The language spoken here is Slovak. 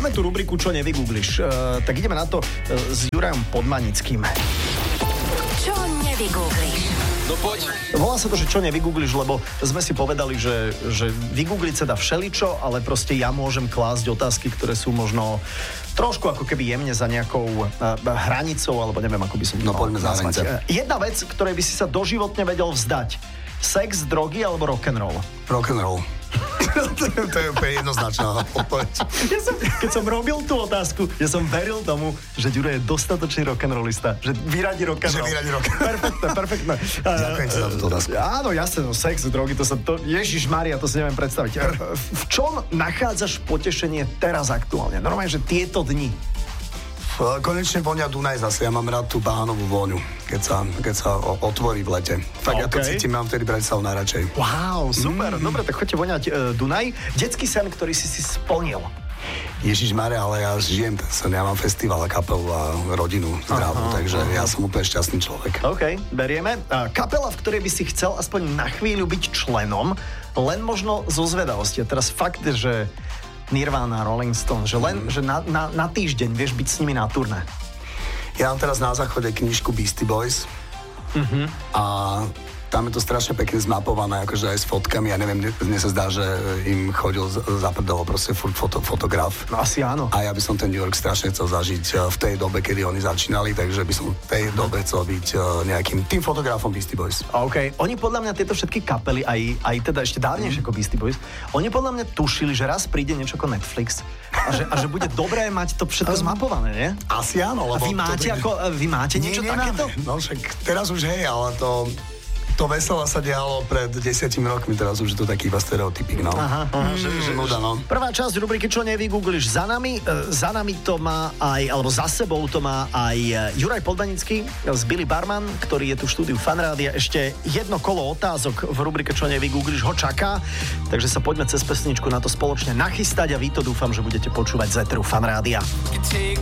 Máme tu rubriku Čo nevygoogliš. Tak ideme na to s Jurajom Podmanickým. Čo nevygoogliš? No poď. Volá sa to, že čo nevygoogliš, lebo sme si povedali, že vygoogliť sa dá všeličo, ale proste ja môžem klásť otázky, ktoré sú možno trošku ako keby jemne za nejakou hranicou, alebo neviem, ako by som to No poďme za hranice. Jedna vec, ktorej by si sa doživotne vedel vzdať. Sex, drogy alebo rock'n'roll? Rock'n'roll. To je úplne jednoznačná odpoveď. Keď som robil tú otázku, ja som veril tomu, že Ďuro je dostatočný rock'n'rollista, že vyradí rock'n'roll. Perfektné. Ďakujem ti za túto otázku. Áno, jasne, no, sex, drogy, Ježišmaria, to si neviem predstaviť. V čom nachádzaš potešenie teraz aktuálne? Normálne, že tieto dni. Konečne vonia Dunaj zase. Ja mám rád tú bánovú vôňu, keď sa otvorí v lete. Tak ja to cítim, mám vtedy Bratislavu najradšej. Wow, super. Dobre, tak choďte voňať Dunaj. Detský sen, ktorý si splnil. Ježišmaria, ale ja žijem ten sen. Ja mám festival a kapelu a rodinu zdravú, takže ja som úplne šťastný človek. OK, berieme. Kapela, v ktorej by si chcel aspoň na chvíľu byť členom, len možno zo zvedavosti. A teraz fakt, že Nirvana, Rolling Stone, že len že na týždeň vieš byť s nimi na turné. Ja mám teraz na záchode knižku Beastie Boys a tam je to strašne pekne zmapované, akože aj s fotkami. Ja neviem, mne sa zdá, že im chodil za prdelo proste furt fotograf. No asi áno. A ja by som ten New York strašne chcel zažiť v tej dobe, kedy oni začínali, takže by som v tej dobe chcel byť nejakým tým fotografom Beastie Boys. OK. Oni podľa mňa tieto všetky kapely, aj teda ešte dávnejšie ako Beastie Boys, oni podľa mňa tušili, že raz príde niečo ako Netflix a že bude dobré mať to všetko zmapované, nie? Asi áno, lebo... A vy máte niečo takéto? No však teraz už hej, ale to vesela sa dialo pred 10 rokmi, teraz už je to taký iba stereotypik, no. Nuda, no. Prvá časť rubriky Čo nevygoogliš za nami to má aj, alebo za sebou to má aj Juraj Podmanický z Billy Barman, ktorý je tu v štúdiu Fanrádia. Ešte jedno kolo otázok v rubrike Čo nevygoogliš ho čaká, takže sa poďme cez pesničku na to spoločne nachystať a vy to dúfam, že budete počúvať z éteru Fanrádia.